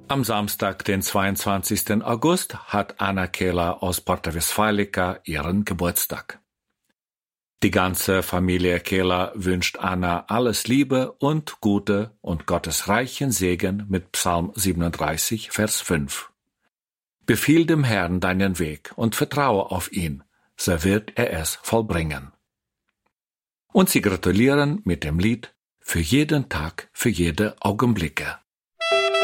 Am Samstag, den 22. August, hat Anna Kehler aus Porta Westfalica ihren Geburtstag. Die ganze Familie Kehler wünscht Anna alles Liebe und Gute und Gottes reichen Segen mit Psalm 37, Vers 5. Befiehl dem Herrn deinen Weg und vertraue auf ihn, so wird er es vollbringen. Und sie gratulieren mit dem Lied Für jeden Tag, für jede Augenblicke.